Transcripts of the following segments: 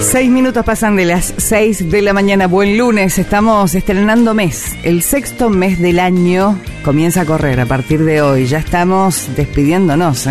6 minutos pasan de las 6 de la mañana. Buen lunes, estamos estrenando mes. El sexto mes del año comienza a correr a partir de hoy. Ya estamos despidiéndonos,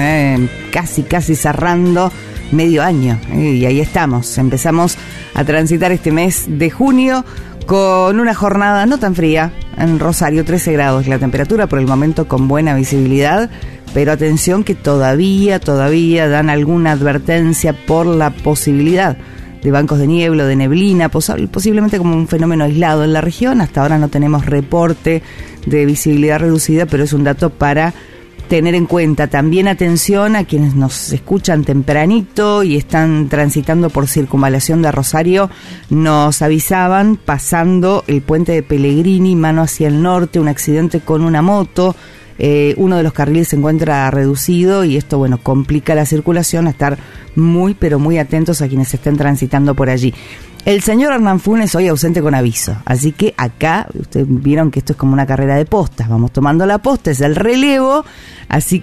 casi cerrando medio año. Y ahí estamos. Empezamos a transitar este mes de junio con una jornada no tan fría. En Rosario, 13 grados la temperatura, por el momento con buena visibilidad. Pero atención que todavía dan alguna advertencia por la posibilidad de bancos de niebla, de neblina, posiblemente como un fenómeno aislado en la región. Hasta ahora no tenemos reporte de visibilidad reducida, pero es un dato para tener en cuenta. También atención a quienes nos escuchan tempranito y están transitando por circunvalación de Rosario. Nos avisaban, pasando el puente de Pellegrini, mano hacia el norte, un accidente con una moto. Uno de los carriles se encuentra reducido y esto, bueno, complica la circulación. A estar muy, pero muy atentos a quienes estén transitando por allí. El señor Hernán Funes hoy ausente con aviso, así que acá, ustedes vieron que esto es como una carrera de postas, vamos tomando la posta, es el relevo, así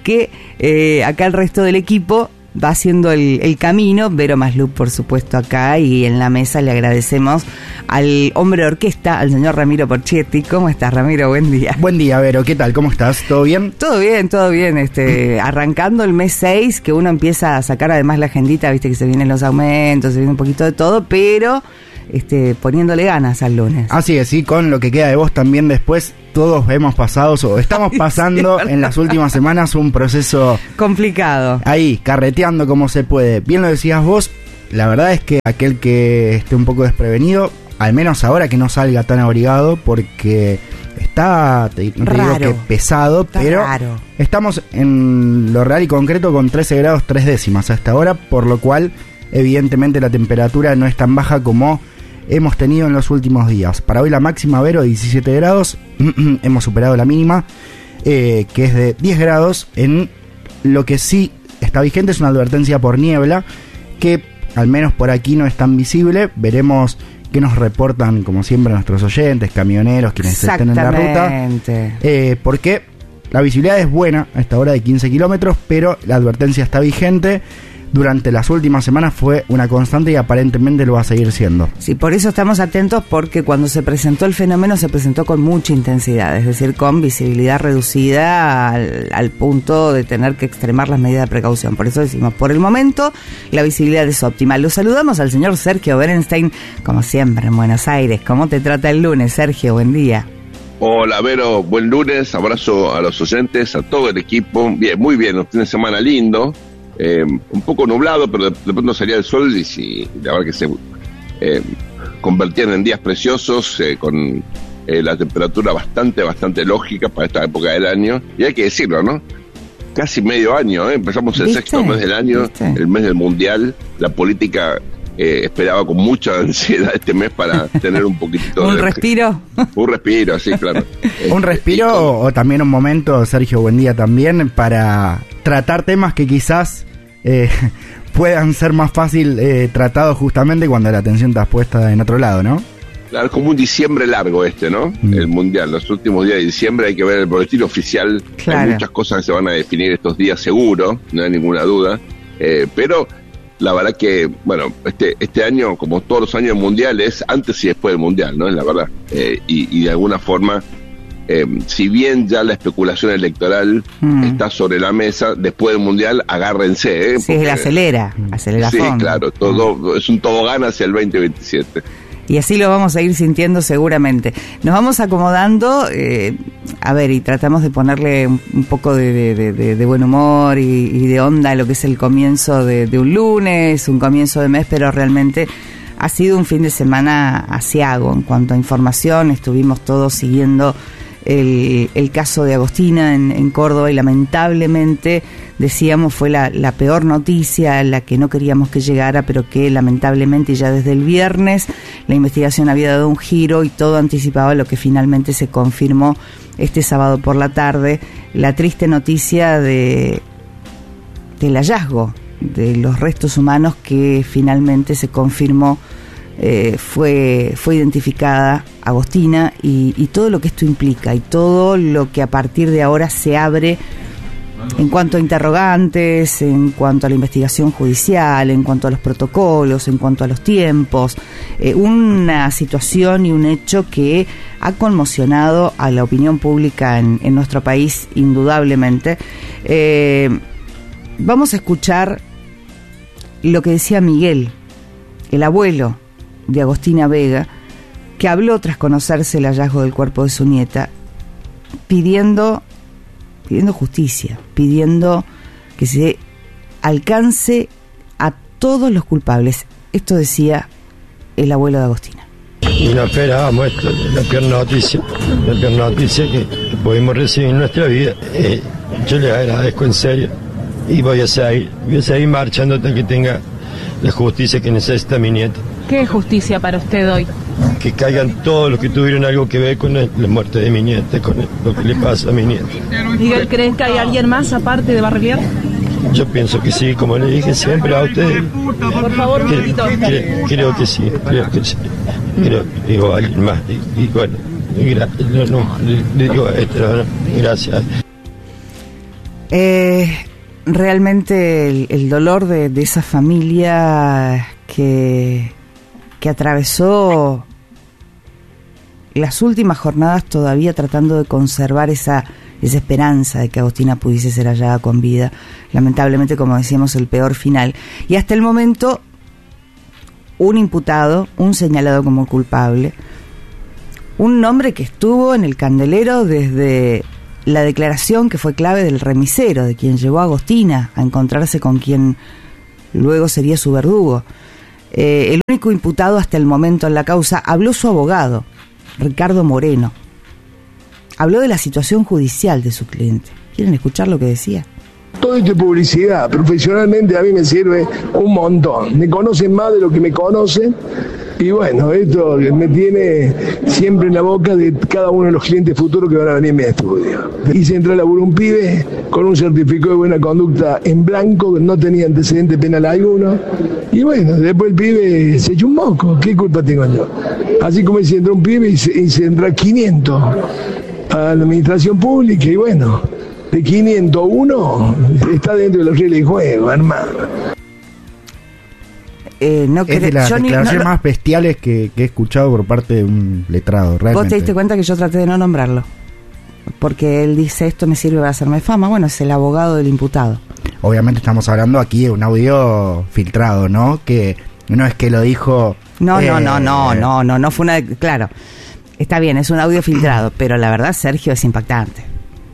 que acá el resto del equipo va haciendo el camino. Vero Maslup, por supuesto, acá, y en la mesa le agradecemos al hombre de orquesta, al señor Ramiro Porchetti. ¿Cómo estás, Ramiro? Buen día. Buen día, Vero. ¿Qué tal? ¿Cómo estás? ¿Todo bien? Todo bien. Arrancando el mes 6, que uno empieza a sacar además la agendita, viste que se vienen los aumentos, se viene un poquito de todo, pero poniéndole ganas al lunes. Así es, sí, con lo que queda de vos también después. Todos hemos pasado o estamos pasando en las últimas semanas un proceso complicado. Ahí, carreteando como se puede. Bien lo decías vos, la verdad es que aquel que esté un poco desprevenido, al menos ahora que no salga tan abrigado, porque está, no te digo que pesado, pero raro. Estamos en lo real y concreto con 13 grados 3 décimas hasta ahora, por lo cual evidentemente la temperatura no es tan baja como hemos tenido en los últimos días. Para hoy la máxima, Vero, 17 grados. Hemos superado la mínima, que es de 10 grados. En lo que sí está vigente es una advertencia por niebla, que al menos por aquí no es tan visible. Veremos qué nos reportan, como siempre, nuestros oyentes, camioneros, quienes estén en la ruta. Porque la visibilidad es buena a esta hora de 15 kilómetros, pero la advertencia está vigente. Durante las últimas semanas fue una constante y aparentemente lo va a seguir siendo. Sí, por eso estamos atentos, porque cuando se presentó el fenómeno se presentó con mucha intensidad, es decir, con visibilidad reducida al punto de tener que extremar las medidas de precaución. Por eso decimos, por el momento la visibilidad es óptima. Lo saludamos al señor Sergio Berenstein, como siempre en Buenos Aires. ¿Cómo te trata el lunes, Sergio? Buen día. Hola, Vero, buen lunes, abrazo a los oyentes, a todo el equipo. Bien, muy bien, un fin de semana lindo. Un poco nublado, pero de pronto salía el sol y la verdad que se convertían en días preciosos, con la temperatura bastante lógica para esta época del año. Y hay que decirlo, ¿no? Casi medio año, empezamos el sexto mes del año, el mes del Mundial. La política esperaba con mucha ansiedad este mes para tener un poquitito ¿Un respiro? Un respiro, sí, claro. Un respiro o también un momento, Sergio, buen día también, para tratar temas que quizás puedan ser más fácil tratados justamente cuando la atención está puesta en otro lado, ¿no? Claro, como un diciembre largo ¿no? El Mundial, los últimos días de diciembre hay que ver el boletín oficial. Claro. Hay muchas cosas que se van a definir estos días seguro, no hay ninguna duda, pero la verdad que, bueno, este año, como todos los años mundiales, antes y después del Mundial, ¿no? Es la verdad. Y de alguna forma, si bien ya la especulación electoral está sobre la mesa, después del Mundial, agárrense, Sí, porque, acelera sí, fondo. Claro, todo es un tobogán hacia el 2027. Y así lo vamos a ir sintiendo seguramente. Nos vamos acomodando, y tratamos de ponerle un poco de buen humor y de onda a lo que es el comienzo de un lunes, un comienzo de mes, pero realmente ha sido un fin de semana aciago en cuanto a información. Estuvimos todos siguiendo el caso de Agostina en Córdoba y lamentablemente, decíamos, fue la peor noticia, la que no queríamos que llegara, pero que lamentablemente ya desde el viernes la investigación había dado un giro y todo anticipaba lo que finalmente se confirmó este sábado por la tarde, la triste noticia del hallazgo de los restos humanos que finalmente se confirmó. Fue identificada Agostina y todo lo que esto implica y todo lo que a partir de ahora se abre en cuanto a interrogantes, en cuanto a la investigación judicial, en cuanto a los protocolos, en cuanto a los tiempos, una situación y un hecho que ha conmocionado a la opinión pública en nuestro país, indudablemente. Vamos a escuchar lo que decía Miguel, el abuelo de Agostina Vega, que habló tras conocerse el hallazgo del cuerpo de su nieta, pidiendo justicia, pidiendo que se alcance a todos los culpables. Esto decía el abuelo de Agostina. Y no esperábamos esto, la peor noticia que pudimos recibir en nuestra vida. Yo les agradezco en serio y voy a seguir marchando hasta que tenga la justicia que necesita mi nieta. ¿Qué es justicia para usted hoy? Que caigan todos los que tuvieron algo que ver con la muerte de mi nieta, con lo que le pasa a mi nieta. Miguel, ¿creen que hay alguien más aparte de Barrelier? Yo pienso que sí, como le dije siempre a ustedes. Por favor, un poquito. Creo que sí. Digo, alguien más. Y bueno, le digo esto, gracias. Realmente el dolor de esa familia que atravesó las últimas jornadas todavía tratando de conservar esa esperanza de que Agostina pudiese ser hallada con vida. Lamentablemente, como decíamos, el peor final. Y hasta el momento, un imputado, un señalado como culpable, un nombre que estuvo en el candelero desde la declaración que fue clave del remisero, de quien llevó a Agostina a encontrarse con quien luego sería su verdugo. El único imputado hasta el momento en la causa, habló su abogado, Ricardo Moreno. Habló de la situación judicial de su cliente. ¿Quieren escuchar lo que decía? Todo esto es publicidad. Profesionalmente a mí me sirve un montón. Me conocen más de lo que me conocen. Y bueno, esto me tiene siempre en la boca de cada uno de los clientes futuros que van a venir a mi estudio. Hice entrar a laburar un pibe con un certificado de buena conducta en blanco, que no tenía antecedente penal alguno. Y bueno, después el pibe se echó un moco. ¿Qué culpa tengo yo? Así como hice entrar un pibe y se entra 500 a la administración pública. Y bueno, de 501 está dentro de los reglas de juego, hermano. Es de las declaraciones más bestiales que he escuchado por parte de un letrado, realmente. Vos te diste cuenta que yo traté de no nombrarlo, porque él dice, esto me sirve para hacerme fama. Bueno, es el abogado del imputado. Obviamente estamos hablando aquí de un audio filtrado, ¿no? Que no es que lo dijo... No fue una... Claro, está bien, es un audio filtrado, pero la verdad, Sergio, es impactante.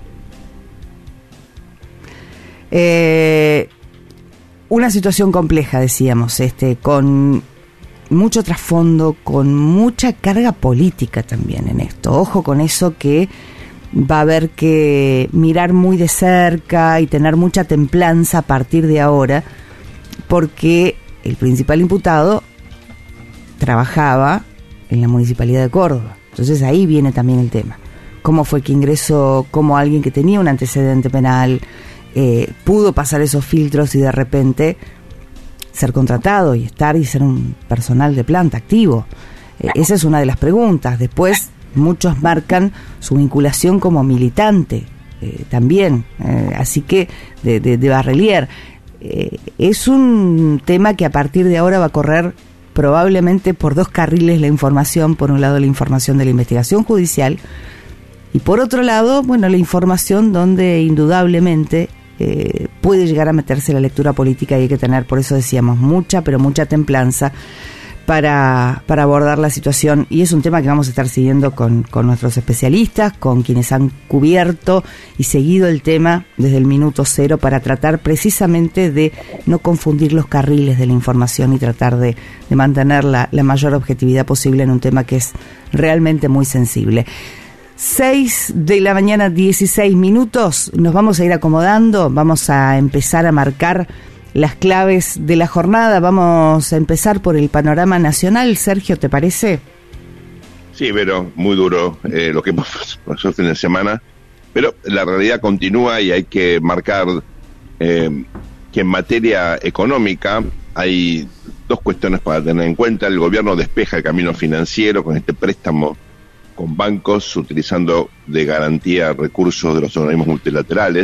Una situación compleja, decíamos, con mucho trasfondo, con mucha carga política también en esto. Ojo con eso, que va a haber que mirar muy de cerca y tener mucha templanza a partir de ahora, porque el principal imputado trabajaba en la Municipalidad de Córdoba. Entonces ahí viene también el tema. ¿Cómo fue que ingresó como alguien que tenía un antecedente penal? Pudo pasar esos filtros y de repente ser contratado y ser un personal de planta activo. Esa es una de las preguntas. Después muchos marcan su vinculación como militante también, así que de Barrelier. Es un tema que a partir de ahora va a correr probablemente por dos carriles la información. Por un lado, la información de la investigación judicial, y por otro lado, bueno, la información donde indudablemente puede llegar a meterse la lectura política, y hay que tener, por eso decíamos, mucha templanza para abordar la situación. Y es un tema que vamos a estar siguiendo con nuestros especialistas, con quienes han cubierto y seguido el tema desde el minuto cero, para tratar precisamente de no confundir los carriles de la información y tratar de mantener la mayor objetividad posible en un tema que es realmente muy sensible. 6 de la mañana, 16 minutos. Nos vamos a ir acomodando, vamos a empezar a marcar las claves de la jornada. Vamos a empezar por el panorama nacional. Sergio, ¿te parece? Sí, pero muy duro lo que pasó el fin de semana, pero la realidad continúa y hay que marcar que en materia económica hay dos cuestiones para tener en cuenta. El gobierno despeja el camino financiero con este préstamo con bancos, utilizando de garantía recursos de los organismos multilaterales.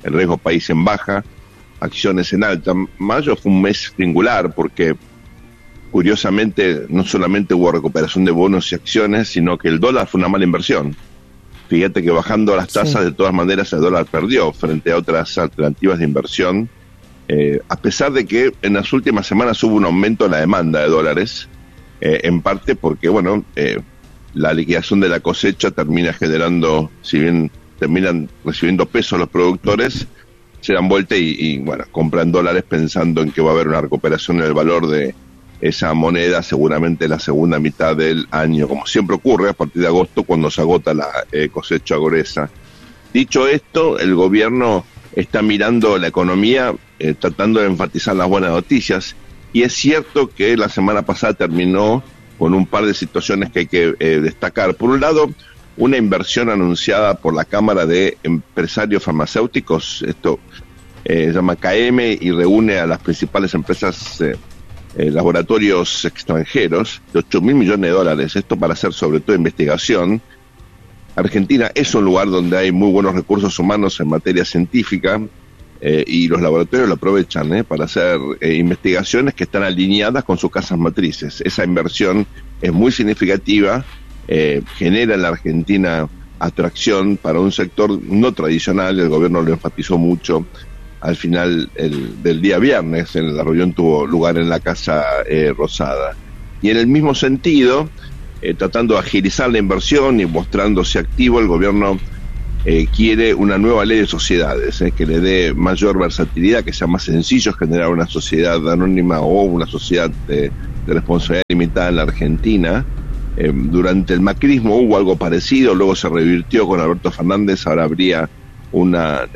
el riesgo país en baja, acciones en alta. Mayo fue un mes singular porque curiosamente no solamente hubo recuperación de bonos y acciones, sino que el dólar fue una mala inversión. Fíjate que bajando las tasas, de todas maneras el dólar perdió frente a otras alternativas de inversión, a pesar de que en las últimas semanas hubo un aumento en la demanda de dólares, en parte porque, la liquidación de la cosecha termina generando, si bien terminan recibiendo pesos los productores, se dan vuelta y compran dólares pensando en que va a haber una recuperación en el valor de esa moneda seguramente en la segunda mitad del año, como siempre ocurre a partir de agosto cuando se agota la cosecha gruesa. Dicho esto, el gobierno está mirando la economía, tratando de enfatizar las buenas noticias, y es cierto que la semana pasada terminó con un par de situaciones que hay que destacar. Por un lado, una inversión anunciada por la Cámara de Empresarios Farmacéuticos, esto se llama KM y reúne a las principales empresas laboratorios extranjeros, de 8.000 millones de dólares, esto para hacer sobre todo investigación. Argentina es un lugar donde hay muy buenos recursos humanos en materia científica, y los laboratorios lo aprovechan para hacer investigaciones que están alineadas con sus casas matrices. Esa inversión es muy significativa, genera en la Argentina atracción para un sector no tradicional. El gobierno lo enfatizó mucho al final del día viernes, en la reunión tuvo lugar en la Casa Rosada. Y en el mismo sentido, tratando de agilizar la inversión y mostrándose activo, el gobierno quiere una nueva ley de sociedades, que le dé mayor versatilidad, que sea más sencillo generar una sociedad anónima o una sociedad de responsabilidad limitada en la Argentina. Durante el macrismo hubo algo parecido, luego se revirtió con Alberto Fernández, ahora habría una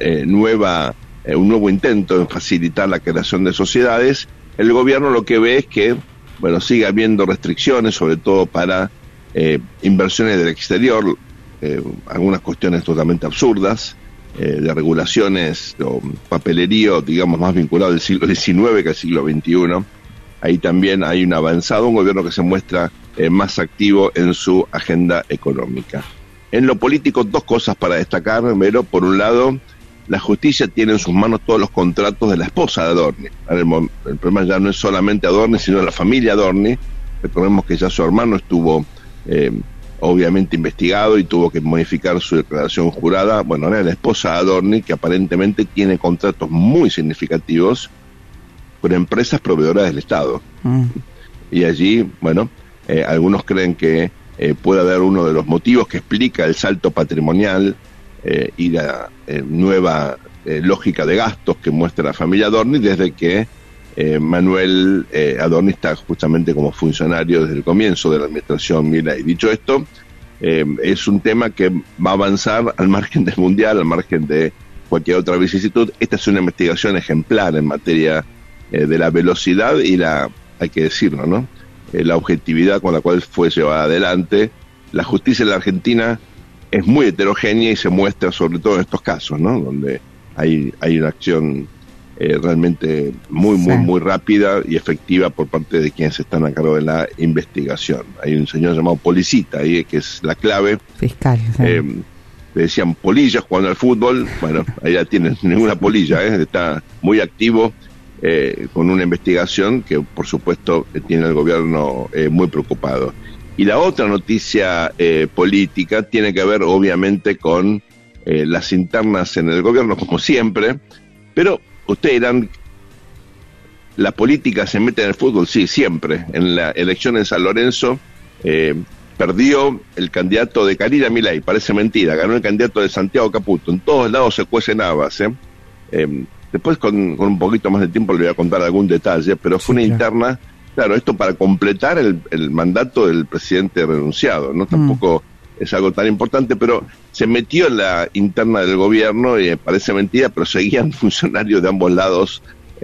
un nuevo intento en facilitar la creación de sociedades. El gobierno lo que ve es que sigue habiendo restricciones, sobre todo para inversiones del exterior, algunas cuestiones totalmente absurdas, de regulaciones o papelerío, digamos, más vinculado al siglo XIX que al siglo XXI. Ahí también hay un avanzado, un gobierno que se muestra más activo en su agenda económica. En lo político, dos cosas para destacar. Primero, por un lado, la justicia tiene en sus manos todos los contratos de la esposa de Adorni. El problema ya no es solamente Adorni, sino la familia Adorni. Recordemos que ya su hermano estuvo obviamente investigado y tuvo que modificar su declaración jurada. Ahora la esposa de Adorni, que aparentemente tiene contratos muy significativos con empresas proveedoras del Estado. Y allí, algunos creen que puede haber uno de los motivos que explica el salto patrimonial y la nueva lógica de gastos que muestra la familia Adorni desde que Manuel Adorni está justamente como funcionario desde el comienzo de la administración Milei. Dicho esto, es un tema que va a avanzar al margen del mundial, al margen de cualquier otra vicisitud. Esta es una investigación ejemplar en materia de la velocidad y hay que decirlo, la objetividad con la cual fue llevada adelante. La justicia en la Argentina es muy heterogénea y se muestra sobre todo en estos casos, donde hay una acción realmente muy rápida y efectiva por parte de quienes están a cargo de la investigación. Hay un señor llamado Policita ahí, que es la clave. Fiscal. Le decían polillas jugando al fútbol. Ahí ya tienen ninguna polilla, está muy activo con una investigación que por supuesto tiene el gobierno muy preocupado. Y la otra noticia política tiene que ver obviamente con las internas en el gobierno, como siempre, pero ustedes dirán, ¿la política se mete en el fútbol? Sí, siempre. En la elección en San Lorenzo perdió el candidato de Karina Milei, parece mentira, ganó el candidato de Santiago Caputo. En todos lados se cuecen habas. Después con un poquito más de tiempo le voy a contar algún detalle, pero fue una interna, claro, esto para completar el mandato del presidente renunciado, Tampoco es algo tan importante, pero se metió en la interna del gobierno y parece mentira, pero seguían funcionarios de ambos lados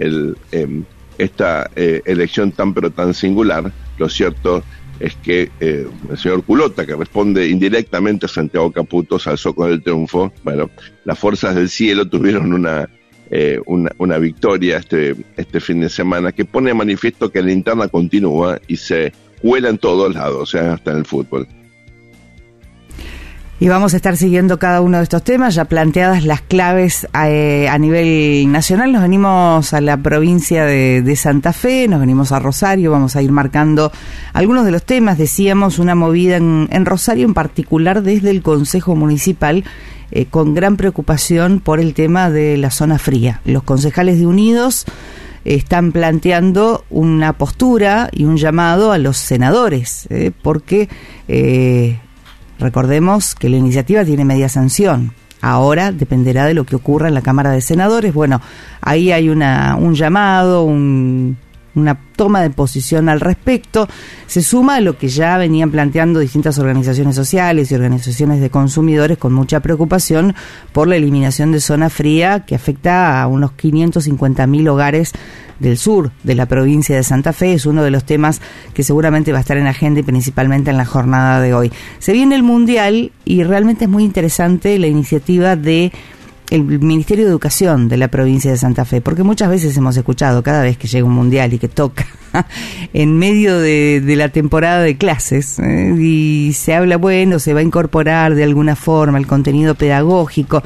esta elección tan singular. Lo cierto es que el señor Culota, que responde indirectamente a Santiago Caputo, se alzó con el triunfo. Las fuerzas del cielo tuvieron una victoria este fin de semana que pone de manifiesto que la interna continúa y se cuela en todos lados, hasta en el fútbol. Y vamos a estar siguiendo cada uno de estos temas, ya planteadas las claves a nivel nacional. Nos venimos a la provincia de Santa Fe, nos venimos a Rosario, vamos a ir marcando algunos de los temas. Decíamos una movida en Rosario, en particular desde el Consejo Municipal, con gran preocupación por el tema de la zona fría. Los concejales de Unidos están planteando una postura y un llamado a los senadores, porque recordemos que la iniciativa tiene media sanción. Ahora dependerá de lo que ocurra en la Cámara de Senadores. Bueno, ahí hay un llamado, una toma de posición al respecto. Se suma a lo que ya venían planteando distintas organizaciones sociales y organizaciones de consumidores con mucha preocupación por la eliminación de zona fría que afecta a unos 550.000 hogares del sur de la provincia de Santa Fe. Es uno de los temas que seguramente va a estar en agenda y principalmente en la jornada de hoy. Se viene el Mundial y realmente es muy interesante la iniciativa de el Ministerio de Educación de la provincia de Santa Fe, porque muchas veces hemos escuchado, cada vez que llega un mundial y que toca en medio de la temporada de clases, y se habla, bueno, se va a incorporar de alguna forma el contenido pedagógico,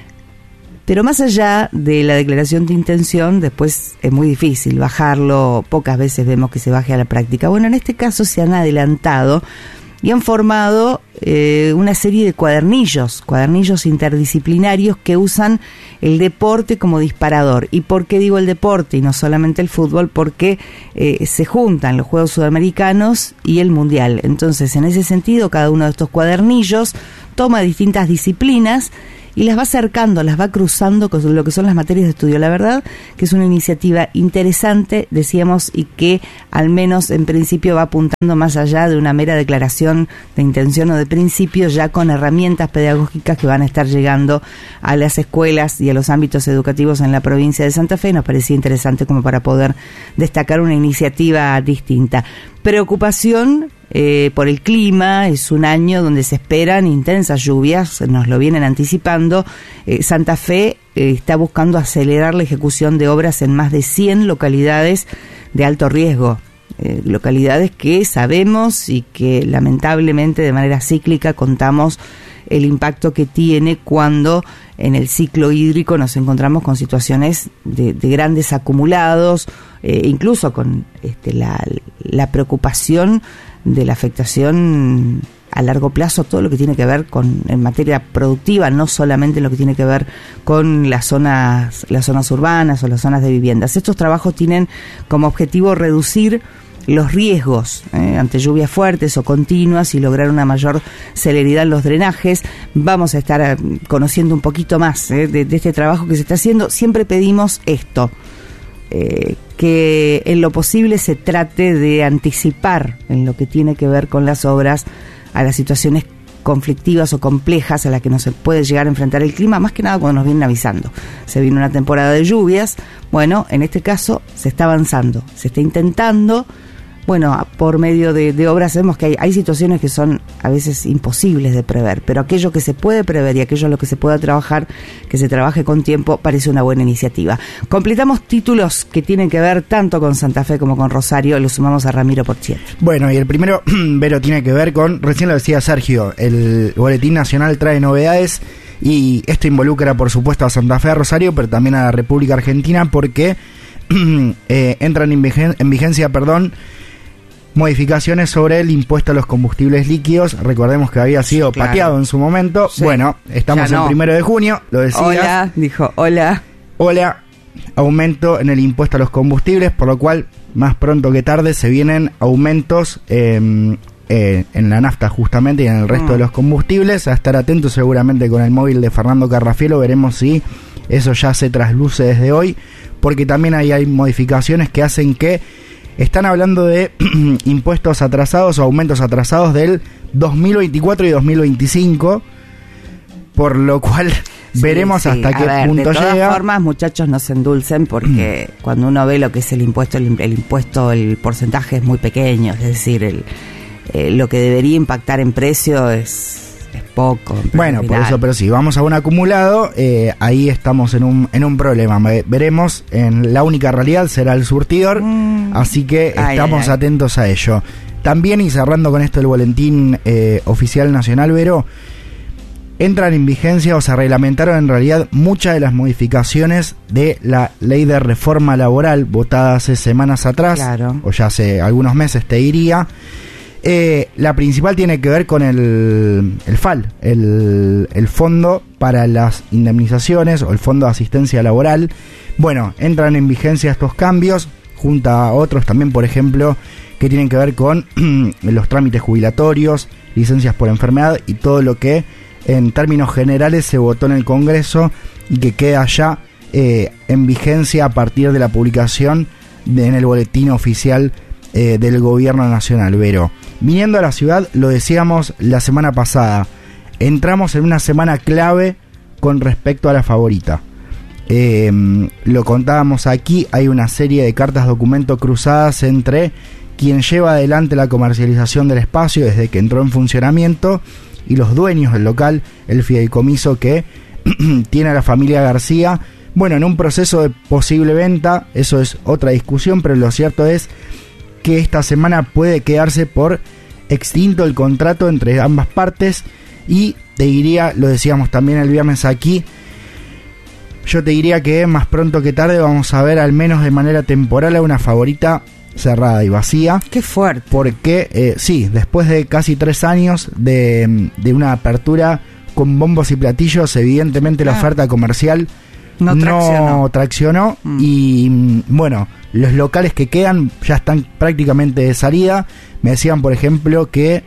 pero más allá de la declaración de intención, después es muy difícil bajarlo, pocas veces vemos que se baje a la práctica. Bueno, en este caso se han adelantado y han formado una serie de cuadernillos interdisciplinarios que usan el deporte como disparador. ¿Y por qué digo el deporte y no solamente el fútbol? Porque se juntan los Juegos Sudamericanos y el Mundial. Entonces, en ese sentido, cada uno de estos cuadernillos toma distintas disciplinas y las va acercando, las va cruzando con lo que son las materias de estudio. La verdad que es una iniciativa interesante, decíamos, y que al menos en principio va apuntando más allá de una mera declaración de intención o de principio, ya con herramientas pedagógicas que van a estar llegando a las escuelas y a los ámbitos educativos en la provincia de Santa Fe. Nos parecía interesante como para poder destacar una iniciativa distinta. Preocupación por el clima, es un año donde se esperan intensas lluvias, nos lo vienen anticipando. Santa Fe está buscando acelerar la ejecución de obras en más de 100 localidades de alto riesgo, localidades que sabemos y que lamentablemente de manera cíclica contamos el impacto que tiene cuando en el ciclo hídrico nos encontramos con situaciones de grandes acumulados, incluso con la preocupación de la afectación a largo plazo, todo lo que tiene que ver con en materia productiva, no solamente lo que tiene que ver con las zonas urbanas o las zonas de viviendas. Estos trabajos tienen como objetivo reducir los riesgos ante lluvias fuertes o continuas y lograr una mayor celeridad en los drenajes. Vamos a estar conociendo un poquito más de este trabajo que se está haciendo. Siempre pedimos esto, que en lo posible se trate de anticipar en lo que tiene que ver con las obras a las situaciones conflictivas o complejas a las que no se puede llegar a enfrentar el clima, más que nada cuando nos vienen avisando. Se viene una temporada de lluvias, bueno, en este caso se está avanzando, se está intentando. Bueno, por medio de obras sabemos que hay situaciones que son a veces imposibles de prever, pero aquello que se puede prever y aquello en lo que se pueda trabajar, que se trabaje con tiempo, parece una buena iniciativa. Completamos títulos que tienen que ver tanto con Santa Fe como con Rosario, lo sumamos a Ramiro Porchier. Bueno, y el primero, Vero, tiene que ver con, recién lo decía Sergio, el Boletín Nacional trae novedades y esto involucra por supuesto a Santa Fe, a Rosario, pero también a la República Argentina porque entran en vigencia, modificaciones sobre el impuesto a los combustibles líquidos. Recordemos que había sido pateado en su momento. Sí. Bueno, estamos en 1 de junio, lo decías. Hola, dijo, hola. Hola, aumento en el impuesto a los combustibles, por lo cual más pronto que tarde se vienen aumentos en la nafta justamente y en el resto de los combustibles. A estar atentos seguramente con el móvil de Fernando Carrafielo, veremos si eso ya se trasluce desde hoy, porque también hay modificaciones que hacen que están hablando de impuestos atrasados o aumentos atrasados del 2024 y 2025, por lo cual veremos hasta qué punto llega. De todas formas, muchachos, no se endulcen porque cuando uno ve lo que es el impuesto, el porcentaje es muy pequeño, es decir, lo que debería impactar en precio es poco. Bueno, por eso, pero si vamos a un acumulado, ahí estamos en un problema. Veremos, la única realidad será el surtidor, así que estamos atentos a ello. También, y cerrando con esto el boletín oficial nacional, Vero, entran en vigencia o se reglamentaron en realidad muchas de las modificaciones de la ley de reforma laboral votada hace semanas atrás, claro, o ya hace algunos meses te diría. La principal tiene que ver con el FAL, el Fondo para las Indemnizaciones o el Fondo de Asistencia Laboral. Bueno, entran en vigencia estos cambios, junto a otros también, por ejemplo, que tienen que ver con los trámites jubilatorios, licencias por enfermedad y todo lo que en términos generales se votó en el Congreso y que queda ya en vigencia a partir de la publicación en el boletín oficial del Gobierno Nacional. Vero, viniendo a la ciudad, lo decíamos la semana pasada, entramos en una semana clave con respecto a la favorita. Lo contábamos aquí, hay una serie de cartas documento cruzadas entre quien lleva adelante la comercialización del espacio desde que entró en funcionamiento y los dueños del local, el fideicomiso que tiene a la familia García. Bueno, en un proceso de posible venta, eso es otra discusión, pero lo cierto es que esta semana puede quedarse por extinto el contrato entre ambas partes y te diría, lo decíamos también el viernes aquí, yo te diría que más pronto que tarde vamos a ver al menos de manera temporal a una favorita cerrada y vacía. ¡Qué fuerte! Porque sí, después de casi 3 años de una apertura con bombos y platillos, evidentemente la oferta comercial no traccionó. Y bueno, los locales que quedan ya están prácticamente de salida. Me decían, por ejemplo, que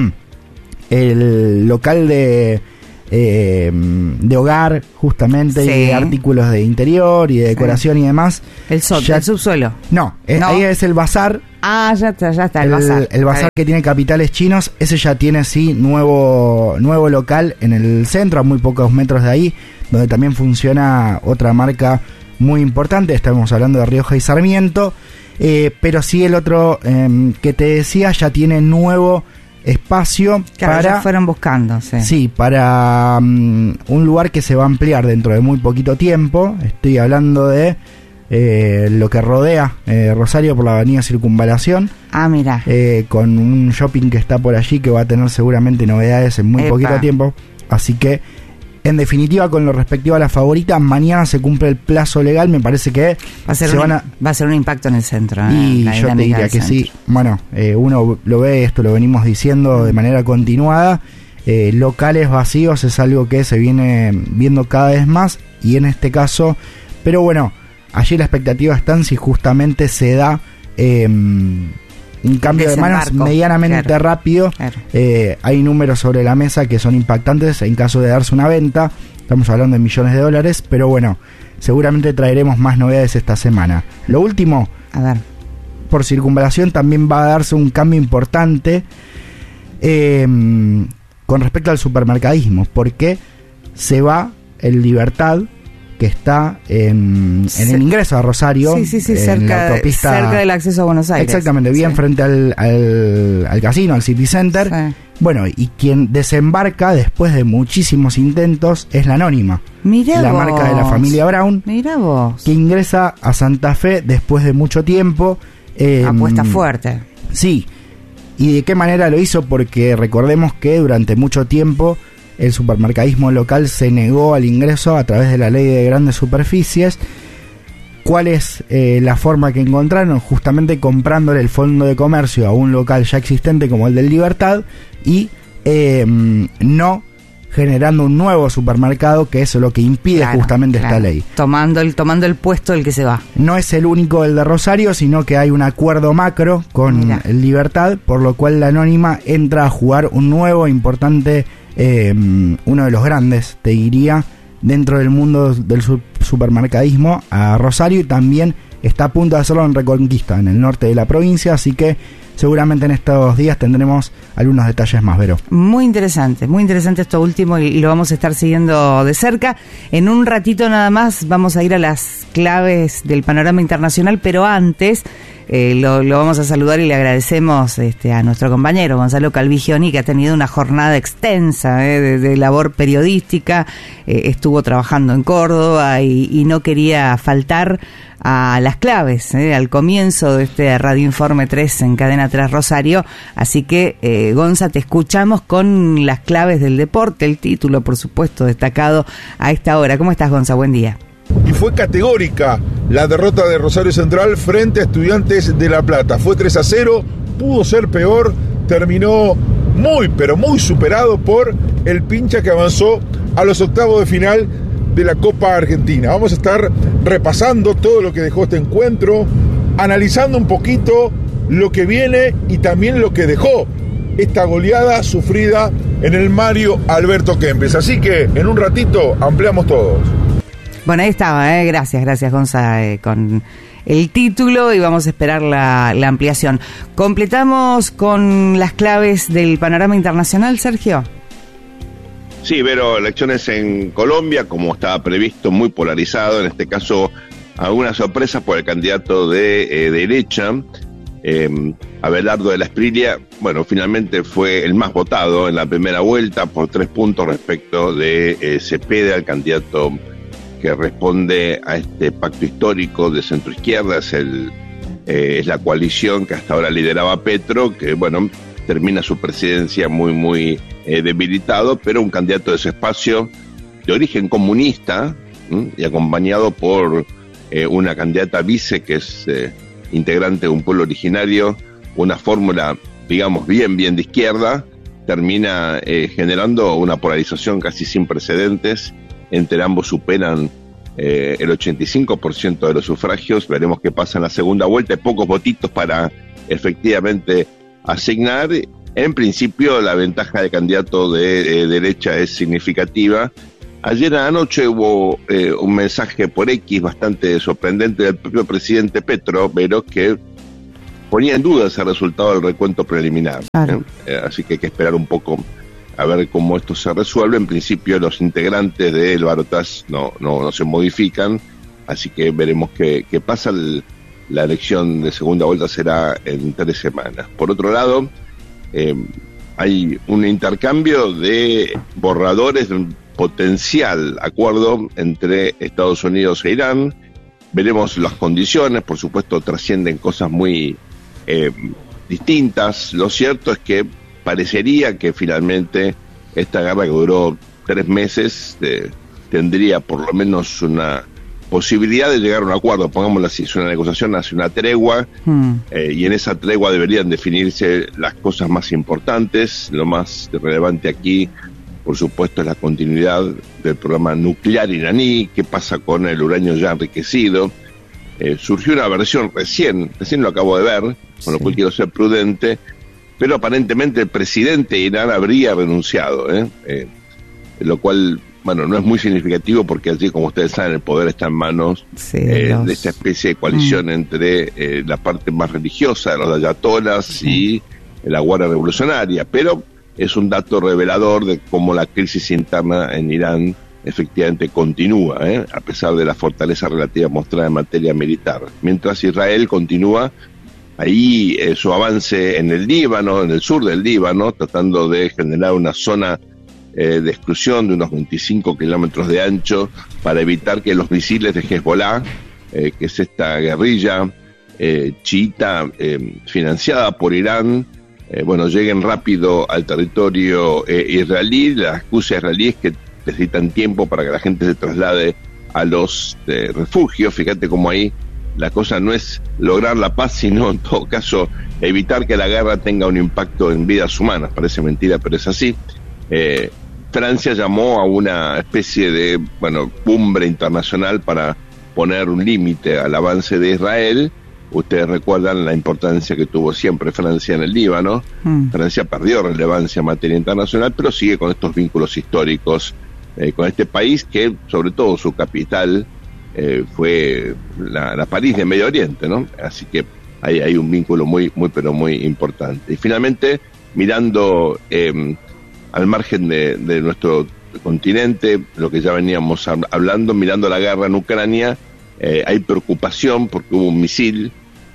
el local de hogar, justamente, sí, y de artículos de interior y de decoración, sí, y demás. El subsuelo. No, ahí es el bazar. Ah, ya está, el bazar. El bazar que tiene capitales chinos, ese ya tiene, sí, nuevo local en el centro, a muy pocos metros de ahí, donde también funciona otra marca muy importante. Estamos hablando de Rioja y Sarmiento, pero sí el otro que te decía ya tiene nuevo espacio, claro, para, ya fueron buscando, sí. Sí, para un lugar que se va a ampliar dentro de muy poquito tiempo. Estoy hablando de lo que rodea Rosario por la avenida Circunvalación. Ah, mira. Con un shopping que está por allí que va a tener seguramente novedades en muy poquito tiempo. Así que, en definitiva, con lo respectivo a la favorita, mañana se cumple el plazo legal. Me parece que va a ser un impacto en el centro. Y yo te diría que sí. Bueno, uno lo ve, esto lo venimos diciendo de manera continuada. Locales vacíos es algo que se viene viendo cada vez más. Y en este caso, pero bueno, allí la expectativa está en si justamente se da un cambio de manos medianamente rápido. Claro. Hay números sobre la mesa que son impactantes en caso de darse una venta. Estamos hablando de millones de dólares, pero bueno, seguramente traeremos más novedades esta semana. Lo último, a ver, por Circunvalación también va a darse un cambio importante con respecto al supermercadismo, porque se va el Libertad, que está en el ingreso a Rosario, en la autopista, cerca del acceso a Buenos Aires. Exactamente, bien frente al casino, al City Center. Sí. Bueno, y quien desembarca después de muchísimos intentos es la Anónima. Mirá la vos. Marca de la familia Brown. Mirá vos. Que ingresa a Santa Fe después de mucho tiempo. Apuesta fuerte. Sí. ¿Y de qué manera lo hizo? Porque recordemos que durante mucho tiempo el supermercadismo local se negó al ingreso a través de la ley de grandes superficies. ¿Cuál es la forma que encontraron? Justamente comprándole el fondo de comercio a un local ya existente como el del Libertad y no generando un nuevo supermercado, que es lo que impide justamente esta ley. Tomando el puesto del que se va. No es el único el de Rosario, sino que hay un acuerdo macro con el Libertad, por lo cual la Anónima entra a jugar un nuevo importante, uno de los grandes, te diría, dentro del mundo del supermercadismo a Rosario, y también está a punto de hacerlo en Reconquista, en el norte de la provincia, así que seguramente en estos días tendremos algunos detalles más, Vero. Muy interesante esto último y lo vamos a estar siguiendo de cerca. En un ratito nada más vamos a ir a las claves del panorama internacional, pero antes lo vamos a saludar y le agradecemos a nuestro compañero Gonzalo Calvigioni, que ha tenido una jornada extensa de labor periodística, estuvo trabajando en Córdoba y no quería faltar a las claves, al comienzo de este Radio Informe 3 en Cadena 3 Rosario. Así que, Gonza, te escuchamos con las claves del deporte, el título, por supuesto, destacado a esta hora. ¿Cómo estás, Gonza? Buen día. Y fue categórica la derrota de Rosario Central frente a Estudiantes de La Plata. Fue 3-0, pudo ser peor, terminó muy, pero muy superado por el Pincha, que avanzó a los octavos de final de la Copa Argentina. Vamos a estar repasando todo lo que dejó este encuentro, analizando un poquito lo que viene y también lo que dejó esta goleada sufrida en el Mario Alberto Kempes. Así que en un ratito ampliamos todos. Bueno, ahí estaba, gracias Gonza, con el título, y vamos a esperar la ampliación. Completamos con las claves del panorama internacional, Sergio. Sí, Vero, elecciones en Colombia, como estaba previsto, muy polarizado, en este caso algunas sorpresas por el candidato de derecha, Abelardo de la Esprilia. Bueno, finalmente fue el más votado en la primera vuelta por 3 puntos respecto de Cepeda, el candidato que responde a este pacto histórico de centroizquierda. Es la coalición que hasta ahora lideraba Petro, que bueno, termina su presidencia muy debilitado, pero un candidato de ese espacio de origen comunista, y acompañado por una candidata vice que es integrante de un pueblo originario, una fórmula, digamos, bien de izquierda, termina generando una polarización casi sin precedentes. Entre ambos superan el 85% de los sufragios. Veremos qué pasa en la segunda vuelta. Hay pocos votitos para efectivamente asignar. En principio, la ventaja del candidato de derecha es significativa. Ayer anoche hubo un mensaje por X bastante sorprendente del propio presidente Petro, pero que ponía en duda ese resultado del recuento preliminar. Claro. Así que hay que esperar un poco a ver cómo esto se resuelve. En principio los integrantes del balotaje no se modifican, así que veremos qué pasa. La elección de segunda vuelta será en 3 semanas. Por otro lado, hay un intercambio de borradores de un potencial acuerdo entre Estados Unidos e Irán. Veremos las condiciones, por supuesto trascienden cosas muy distintas. Lo cierto es que parecería que finalmente esta guerra, que duró 3 meses, tendría por lo menos una posibilidad de llegar a un acuerdo. Pongámoslo así, es una negociación hacia una tregua, y en esa tregua deberían definirse las cosas más importantes. Lo más relevante aquí, por supuesto, es la continuidad del programa nuclear iraní. ¿Qué pasa con el uranio ya enriquecido? Surgió una versión recién lo acabo de ver, con lo cual quiero ser prudente, pero aparentemente el presidente de Irán habría renunciado, lo cual, bueno, no es muy significativo, porque allí, como ustedes saben, el poder está en manos de esta especie de coalición entre la parte más religiosa de los ayatolás y la Guardia Revolucionaria. Pero es un dato revelador de cómo la crisis interna en Irán efectivamente continúa, a pesar de la fortaleza relativa mostrada en materia militar. Mientras Israel continúa ahí su avance en el Líbano, en el sur del Líbano, tratando de generar una zona de exclusión de unos 25 kilómetros de ancho para evitar que los misiles de Hezbollah, que es esta guerrilla chiita financiada por Irán, lleguen rápido al territorio israelí. La excusa israelí es que necesitan tiempo para que la gente se traslade a los refugios. Fíjate cómo ahí la cosa no es lograr la paz, sino en todo caso evitar que la guerra tenga un impacto en vidas humanas. Parece mentira, pero es así. Francia llamó a una especie de cumbre internacional para poner un límite al avance de Israel. Ustedes recuerdan la importancia que tuvo siempre Francia en el Líbano. Francia perdió relevancia en materia internacional, pero sigue con estos vínculos históricos con este país, que sobre todo su capital fue la París de Medio Oriente, ¿no? Así que hay un vínculo muy importante. Y finalmente, mirando al margen de nuestro continente, lo que ya veníamos hablando, mirando la guerra en Ucrania, hay preocupación porque hubo un misil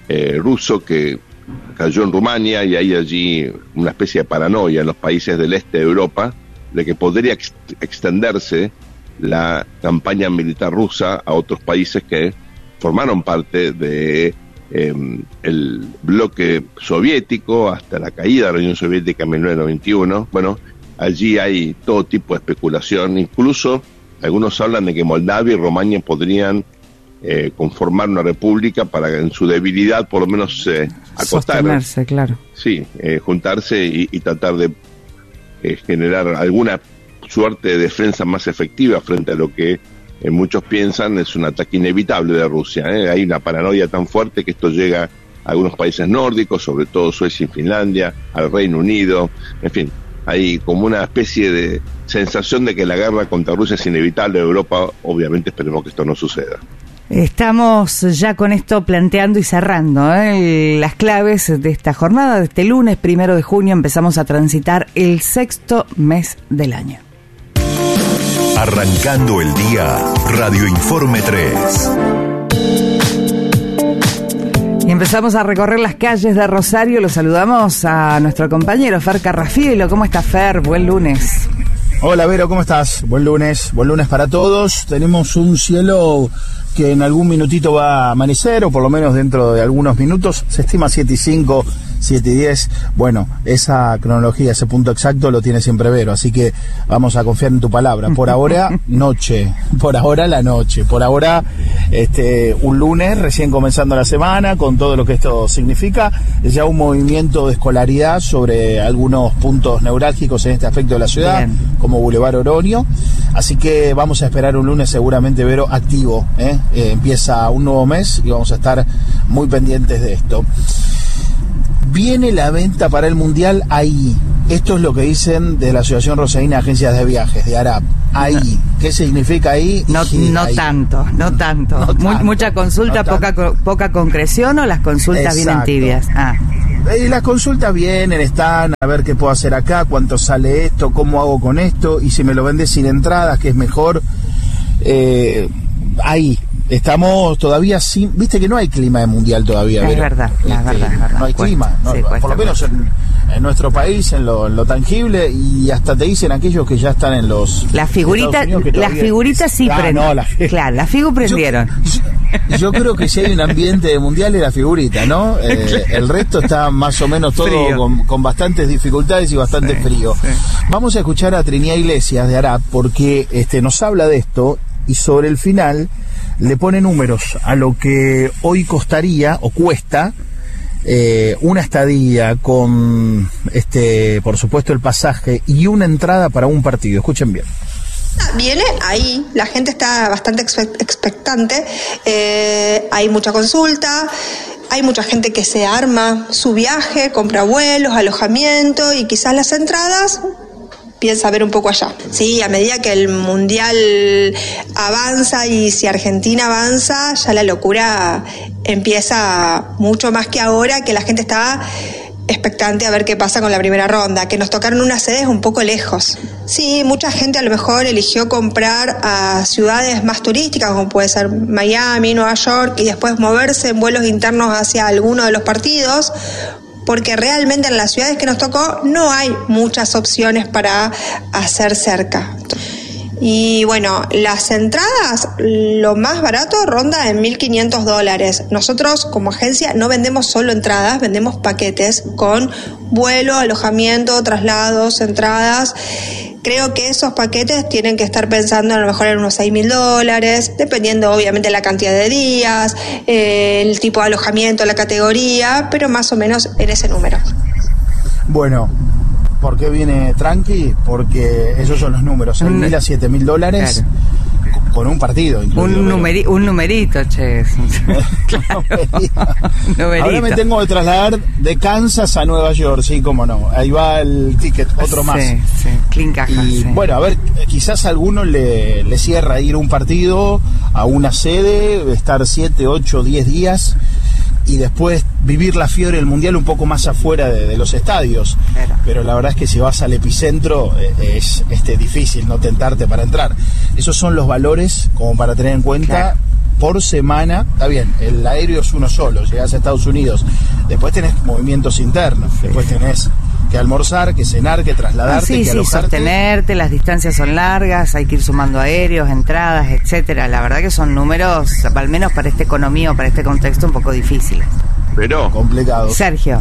ruso que cayó en Rumania, y hay allí una especie de paranoia en los países del este de Europa de que podría extenderse la campaña militar rusa a otros países que formaron parte de el bloque soviético hasta la caída de la Unión Soviética en 1991. Bueno, allí hay todo tipo de especulación, incluso algunos hablan de que Moldavia y Rumania podrían conformar una república para, en su debilidad, por lo menos acostar, sostenerse, claro. Sí, juntarse y tratar de generar alguna suerte de defensa más efectiva frente a lo que muchos piensan es un ataque inevitable de Rusia. Hay una paranoia tan fuerte que esto llega a algunos países nórdicos, sobre todo Suecia y Finlandia, al Reino Unido, en fin, hay como una especie de sensación de que la guerra contra Rusia es inevitable en Europa. Obviamente esperemos que esto no suceda. Estamos ya con esto planteando y cerrando las claves de esta jornada, de este lunes 1 de junio. Empezamos a transitar el 6º mes del año. Arrancando el día, Radio Informe 3. Y empezamos a recorrer las calles de Rosario. Lo saludamos a nuestro compañero Fer Carrafielo. ¿Cómo está, Fer? Buen lunes. Hola, Vero, ¿cómo estás? Buen lunes para todos. Tenemos un cielo que en algún minutito va a amanecer, o por lo menos dentro de algunos minutos. Se estima 7:05, 7:10. Bueno, esa cronología, ese punto exacto lo tiene siempre Vero, así que vamos a confiar en tu palabra. Por ahora, noche. Por ahora, la noche. Por ahora, un lunes, recién comenzando la semana, con todo lo que esto significa. Ya un movimiento de escolaridad sobre algunos puntos neurálgicos en este aspecto de la ciudad, bien, como Boulevard Oroño. Así que vamos a esperar un lunes seguramente, Vero, activo. Empieza un nuevo mes y vamos a estar muy pendientes de esto. Viene la venta para el Mundial ahí. Esto es lo que dicen de la Asociación Rosarina de Agencias de Viajes, de ARAP. Ahí. No. ¿Qué significa ahí? No ahí. Tanto. Mucha consulta, poca concreción, o las consultas vienen tibias. Las consultas vienen, están, a ver qué puedo hacer acá, cuánto sale esto, cómo hago con esto, y si me lo vendes sin entradas, que es mejor. Ahí. Estamos todavía sin... Viste que no hay clima de mundial todavía. Es verdad. No hay clima, no, por lo menos en nuestro país, en lo tangible, y hasta te dicen aquellos que ya están en los... Las figuritas sí prenden. Claro, las figu prendieron. Yo creo que si hay un ambiente de mundial es la figurita, ¿no? El resto está más o menos todo con bastantes dificultades y bastante frío. Sí. Vamos a escuchar a Trinidad Iglesias de ARAP, porque nos habla de esto, y sobre el final le pone números a lo que hoy costaría o cuesta una estadía con por supuesto el pasaje y una entrada para un partido. Escuchen bien. Viene ahí, la gente está bastante expectante, hay mucha consulta, hay mucha gente que se arma su viaje, compra vuelos, alojamiento, y quizás las entradas piensa ver un poco allá. Sí, a medida que el Mundial avanza, y si Argentina avanza, ya la locura empieza mucho más que ahora, que la gente está expectante a ver qué pasa con la primera ronda, que nos tocaron unas sedes un poco lejos. Sí, mucha gente a lo mejor eligió comprar a ciudades más turísticas, como puede ser Miami, Nueva York, y después moverse en vuelos internos hacia alguno de los partidos, porque realmente en las ciudades que nos tocó no hay muchas opciones para hacer cerca. Y bueno, las entradas, lo más barato ronda en $1.500. Nosotros como agencia no vendemos solo entradas, vendemos paquetes con vuelo, alojamiento, traslados, entradas. Creo que esos paquetes tienen que estar pensando a lo mejor en unos $6.000, dependiendo obviamente de la cantidad de días, el tipo de alojamiento, la categoría, pero más o menos en ese número. Bueno, ¿por qué viene tranqui? Porque esos son los números, $6.000 a $7.000 con un partido. Un numerito, che. Claro. Ahora me tengo que trasladar de Kansas a Nueva York, sí, cómo no. Ahí va el ticket, otro más. Sí, clean caja, y bueno, a ver, quizás a alguno le cierra ir a un partido, a una sede, estar 7, 8, 10 días, y después vivir la fiebre del Mundial un poco más afuera de los estadios. Pero la verdad es que si vas al epicentro es difícil no tentarte para entrar. Esos son los valores como para tener en cuenta. Claro. por semana. Está bien, el aéreo es uno solo, llegás a Estados Unidos, después tenés movimientos internos, después tenés que almorzar, que cenar, que trasladarte, que alojarte. Sostenerte, las distancias son largas, hay que ir sumando aéreos, entradas, etcétera. La verdad que son números, al menos para esta economía o para este contexto, un poco difíciles. Pero complicado. Sergio.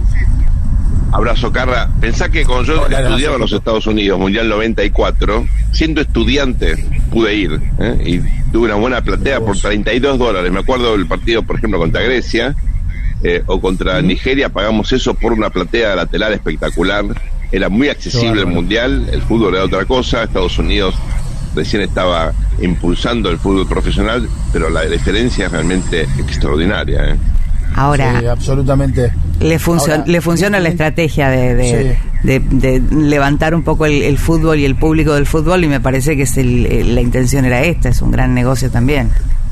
Abrazo, Carra. Pensá que cuando yo estudiaba en los Estados Unidos, Mundial 94, siendo estudiante pude ir, y tuve una buena platea por $32. Me acuerdo del partido, por ejemplo, contra Grecia o contra Nigeria, pagamos eso por una platea lateral espectacular. Era muy accesible el Mundial, el fútbol era otra cosa. Estados Unidos recién estaba impulsando el fútbol profesional, pero la diferencia es realmente extraordinaria. Ahora, sí, absolutamente. Le funciona la estrategia de levantar un poco el fútbol y el público del fútbol, y me parece que la intención era esta, es un gran negocio también.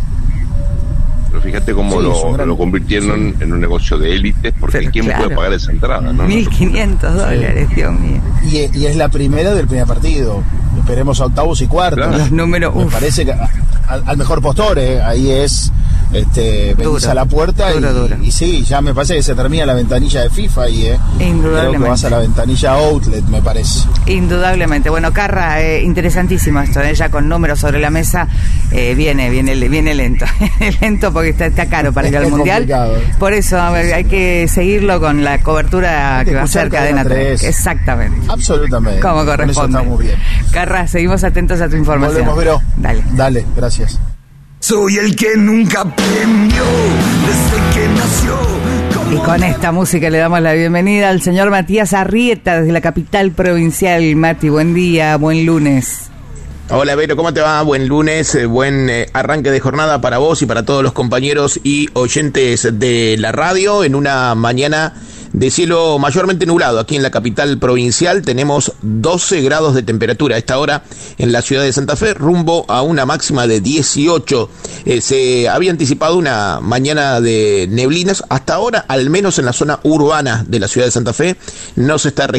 Pero fíjate cómo lo convirtieron en un negocio de élites, porque ¿quién puede pagar esa entrada? ¿no? $1.500, Dios mío. Y es la primera del primer partido. Esperemos a octavos y cuartos. Los números, me parece que al mejor postor, ahí es venís a la puerta y sí, ya me parece que se termina la ventanilla de FIFA y creo que vas a la ventanilla Outlet, me parece. Indudablemente. Bueno, Carra, interesantísimo esto, ya con números sobre la mesa, viene lento lento porque está caro para ir al Mundial. Por eso hay que seguirlo con la cobertura que va a hacer Cadena 3. Exactamente. Absolutamente. Como corresponde. Eso está muy bien. Carra, seguimos atentos a tu información. Volvemos, Vero. Dale, gracias. Soy el que nunca aprendió desde que nació. Y con esta música le damos la bienvenida al señor Matías Arrieta desde la capital provincial. Mati, buen día, buen lunes. Hola Vero, ¿cómo te va? Buen lunes, buen arranque de jornada para vos y para todos los compañeros y oyentes de la radio en una mañana de cielo mayormente nublado. Aquí en la capital provincial tenemos 12 grados de temperatura a esta hora en la ciudad de Santa Fe, rumbo a una máxima de 18. Se había anticipado una mañana de neblinas. Hasta ahora, al menos en la zona urbana de la ciudad de Santa Fe, no se está registrando